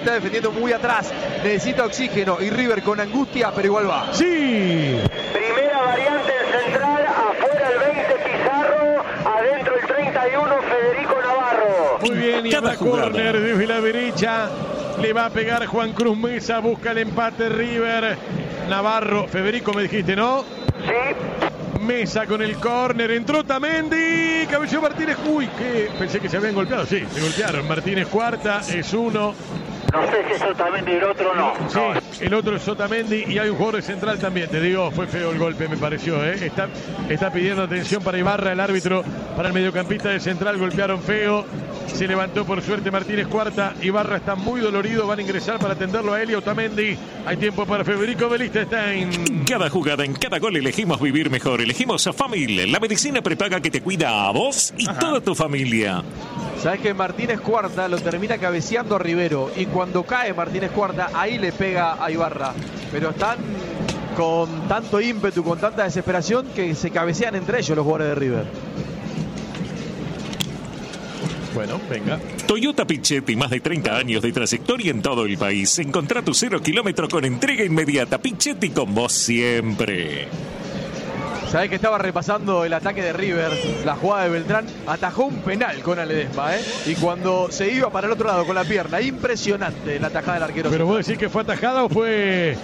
está defendiendo muy atrás. Necesita oxígeno y River con angustia, pero igual va. Sí. Primera variante central, afuera el 20 Pizarro, adentro el 31 Federico Navarro. Muy bien, y Cada habrá jugada. córner desde la derecha. Le va a pegar Juan Cruz Mesa, busca el empate River. Navarro, Federico me dijiste, ¿no? Sí. Mesa con el córner, entró Otamendi, cabeceó Martínez. Uy, que pensé que se habían golpeado. Sí, se golpearon. Martínez cuarta, es uno. No sé si es Otamendi y el otro no. Sí, el otro es Otamendi y hay un jugador de central también. Te digo, fue feo el golpe, me pareció. Está pidiendo atención para Ibarra, el árbitro, para el mediocampista de central. Golpearon feo. Se levantó por suerte Martínez cuarta. Ibarra está muy dolorido. Van a ingresar para atenderlo a él y a Otamendi. Hay tiempo para Federico Belistestein. En cada jugada, en cada gol elegimos vivir mejor. Elegimos a Famil, la medicina prepaga que te cuida a vos y toda tu familia. Sabes que Martínez Cuarta lo termina cabeceando a Rivero. Y cuando cae Martínez Cuarta, ahí le pega a Ibarra. Pero están con tanto ímpetu, con tanta desesperación, que se cabecean entre ellos los jugadores de River. Bueno, venga. Toyota Pichetti, más de 30 años de trayectoria en todo el país. Encontrá tu 0 kilómetro con entrega inmediata. Pichetti con vos siempre. Sabés que estaba repasando el ataque de River, la jugada de Beltrán, atajó un penal con Ledesma, y cuando se iba para el otro lado con la pierna, impresionante la atajada del arquero. ¿Pero vos decís que fue atajada o fue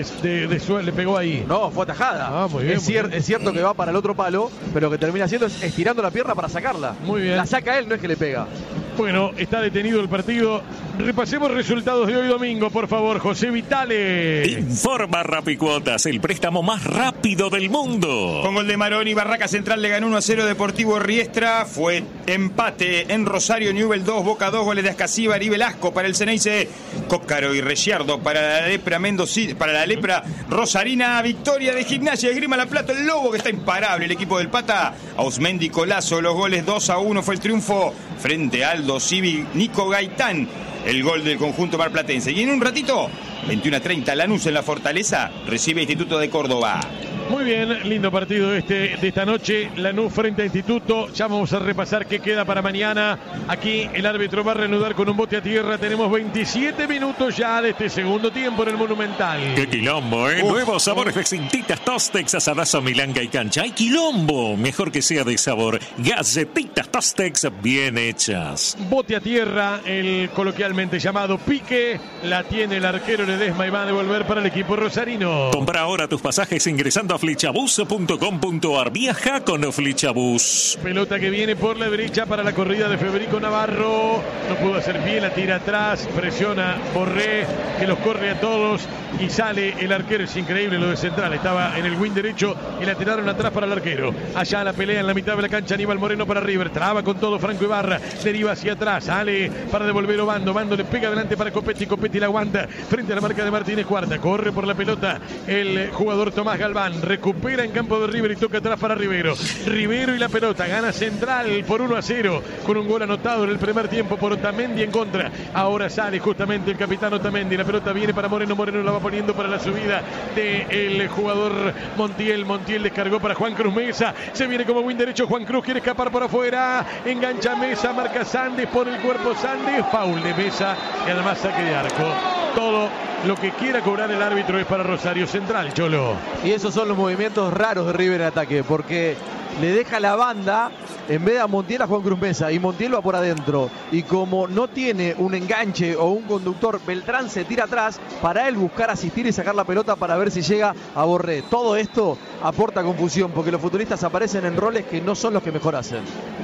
le pegó ahí? No, fue atajada. Muy bien, es cierto que va para el otro palo, pero lo que termina haciendo es estirando la pierna para sacarla. Muy bien. La saca él, no es que le pega. Bueno, está detenido el partido. Repasemos resultados de hoy domingo, por favor, José Vitale. Informa Rapicuotas, el préstamo más rápido del mundo. Con gol de Maroni, Barraca Central le ganó 1-0 Deportivo Riestra. Fue empate en Rosario, Newell 2, Boca 2, goles de Ascasíbar y Velasco para el Ceneice, Cópcaro y Reciardo para la Lepra Mendoza, para la Lepra Rosarina. Victoria de Gimnasia de Esgrima La Plata, el Lobo que está imparable, el equipo del Pata. Ausmendi Colazo, los goles 2-1 fue el triunfo frente a Aldo Civi, Nico Gaitán. El gol del conjunto marplatense. Y en un ratito, 21:30, Lanús en la Fortaleza recibe Instituto de Córdoba. Muy bien, lindo partido de esta noche. Lanús frente a Instituto. Ya vamos a repasar qué queda para mañana. Aquí el árbitro va a reanudar con un bote a tierra. Tenemos 27 minutos ya de este segundo tiempo en el Monumental. ¡Qué quilombo, eh! Nuevos sabores de Cintitas, Tostex, asadazo, milanga y cancha. ¡Ay, quilombo! Mejor que sea de sabor. Galletitas Tostex bien hechas. Bote a tierra, el coloquialmente llamado pique. La tiene el arquero Ledesma y va a devolver para el equipo rosarino. Compra ahora tus pasajes ingresando a flechabus.com.ar. Viaja con Flechabus. Pelota que viene por la derecha para la corrida de Federico Navarro. No pudo hacer pie, la tira atrás. Presiona Borré, que los corre a todos. Y sale el arquero. Es increíble lo de Central. Estaba en el wing derecho y la tiraron atrás para el arquero. Allá la pelea en la mitad de la cancha. Aníbal Moreno para River. Traba con todo Franco Ibarra. Deriva hacia atrás. Sale para devolver Obando. Obando le pega adelante para Copetti. Copetti la aguanta frente a la marca de Martínez Cuarta. Corre por la pelota el jugador Tomás Galván. Recupera en campo de River y toca atrás para Rivero. Rivero y la pelota. Gana Central por 1-0 con un gol anotado en el primer tiempo por Otamendi en contra. Ahora sale justamente el capitán Otamendi. La pelota viene para Moreno. Moreno la va poniendo para la subida del jugador Montiel. Montiel descargó para Juan Cruz Mesa. Se viene como win derecho. Juan Cruz quiere escapar por afuera. Engancha Mesa. Marca Sandes. Pone el cuerpo Sandes. Foul de Mesa. Y además saque de arco. Todo lo que quiera cobrar el árbitro es para Rosario Central, Cholo. Y esos son los movimientos raros de River en ataque, porque le deja la banda en vez de a Montiel a Juan Cruz Mesa, y Montiel va por adentro. Y como no tiene un enganche o un conductor, Beltrán se tira atrás para él buscar asistir y sacar la pelota para ver si llega a Borré. Todo esto aporta confusión, porque los futbolistas aparecen en roles que no son los que mejor hacen.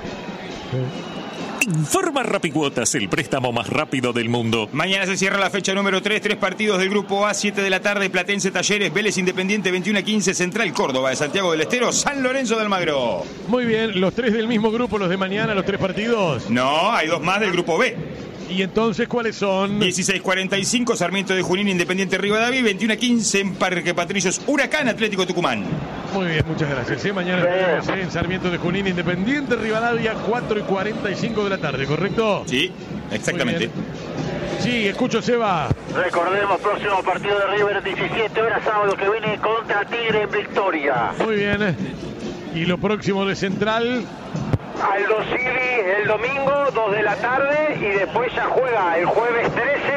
Informa Rapicuotas, el préstamo más rápido del mundo. Mañana se cierra la fecha número 3, 3 partidos del Grupo A, 7 de la tarde, Platense Talleres, Vélez Independiente, 21:15, Central Córdoba de Santiago del Estero, San Lorenzo de Almagro. Muy bien, los tres del mismo grupo, los de mañana, los tres partidos. No, hay dos más del Grupo B. ¿Y entonces cuáles son? 16:45, Sarmiento de Junín, Independiente Rivadavia, 21:15 en Parque Patricios, Huracán Atlético Tucumán. Muy bien, muchas gracias. Mañana tenemos en Sarmiento de Junín, Independiente Rivadavia, 4:45 de la tarde, ¿correcto? Sí, exactamente. Sí, escucho, Seba. Recordemos, próximo partido de River, 17 horas, sábado que viene contra Tigre en Victoria. Muy bien. Y lo próximo de Central. Aldo Civi el domingo, 2 de la tarde, y después ya juega el jueves 13